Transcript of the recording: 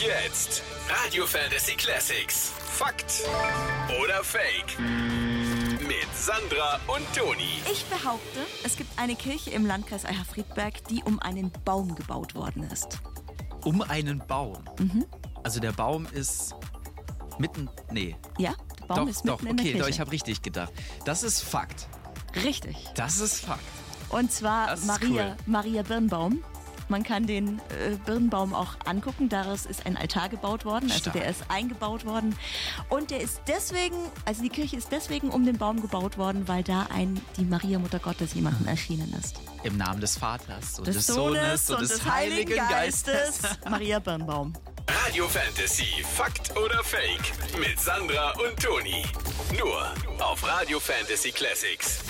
jetzt Radio Fantasy Classics. Fakt oder Fake? Mit Sandra und Toni. Ich behaupte, es gibt eine Kirche im Landkreis Eicher-Friedberg, die um einen Baum gebaut worden ist. Um einen Baum? Also der Baum ist mitten... Nee. Ja, der Baum ist mitten in der Kirche. Doch, ich habe richtig gedacht. Das ist Fakt. Richtig. Das ist Fakt. Und zwar Maria Birnbaum. Man kann den Birnbaum auch angucken. Daraus ist ein Altar gebaut worden. Also der ist eingebaut worden. Und der ist deswegen, also die Kirche ist deswegen um den Baum gebaut worden, weil da die Maria Mutter Gottes jemandem erschienen ist. Im Namen des Vaters und des Sohnes und des Heiligen Geistes. Maria Birnbaum. Radio Fantasy, Fakt oder Fake? Mit Sandra und Toni. Nur auf Radio Fantasy Classics.